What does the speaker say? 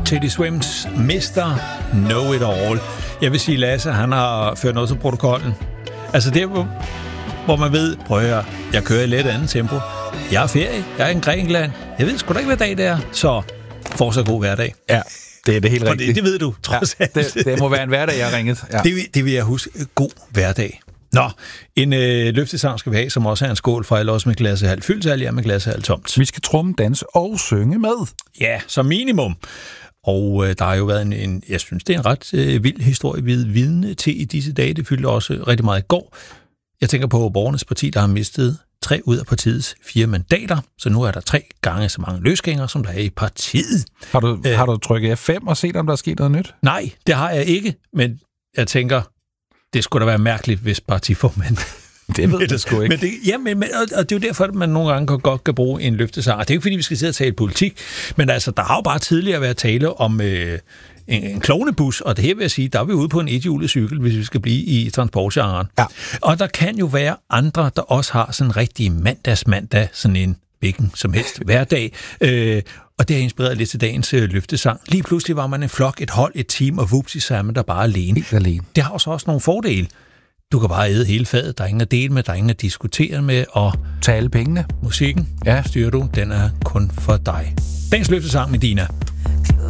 Teddy Swims Mr. Know It All. Jeg vil sige, Lasse, han har ført noget til protokollen. Altså der, hvor man ved, prøv at høre, jeg kører i lidt andet tempo. Jeg er ferie, jeg er i Grækenland. Jeg ved sgu da ikke, hvad dag det er, så fortsat god hverdag. Ja, det er det helt rigtigt. Det ved du, trods alt. Det må være en hverdag, jeg har ringet. Ja. Det vil jeg huske. God hverdag. Nå, en løftesang skal vi have, som også er en skål fra alle os med glasset halvt fyldt, alle jer med glasset halvt tomt. Vi skal tromme, danse og synge med. Ja, som minimum. Og der har jo været en jeg synes, det er en ret vild historie, vi er vidne til i disse dage. Det fyldte også rigtig meget i går. Jeg tænker på Borgernes Parti, der har mistet 3 ud af partiets 4 mandater, så nu er der 3 gange så mange løsgængere, som der er i partiet. Har du trykket F5 og set, om der er sket noget nyt? Nej, det har jeg ikke, men jeg tænker, det skulle da være mærkeligt, hvis partiformand... Det ved jeg sgu ikke. Men og det er jo derfor, at man nogle gange godt kan bruge en løftesang. Det er jo ikke, fordi vi skal sidde og tale politik, men altså, der har jo bare tidligere været tale om en klovnebus, og det her vil jeg sige, der er vi ude på en ethjulet cykel, hvis vi skal blive i transportgenren. Ja. Og der kan jo være andre, der også har sådan en rigtig mandag, sådan en hvilken som helst hverdag, og det har inspireret lidt til dagens løftesang. Lige pludselig var man en flok, et hold, et team, og vupsi, så er man der bare alene. Helt alene. Det har også nogle fordele. Du kan bare æde hele fadet, der er ingen at dele med, der er ingen at diskutere med, og tage alle pengene. Musikken, styrer du, den er kun for dig. Dagens løftesang med Dina.